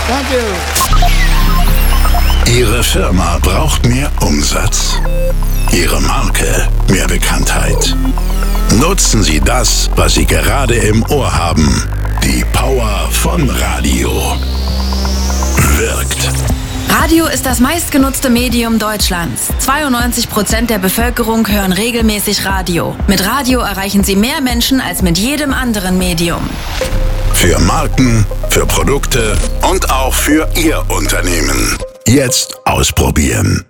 Danke. Ihre Firma braucht mehr Umsatz. Ihre Marke mehr Bekanntheit. Nutzen Sie das, was Sie gerade im Ohr haben. Die Power von Radio. Wirkt. Radio ist das meistgenutzte Medium Deutschlands. 92% der Bevölkerung hören regelmäßig Radio. Mit Radio erreichen Sie mehr Menschen als mit jedem anderen Medium. Für Marken, für Produkte und auch für Ihr Unternehmen. Jetzt ausprobieren.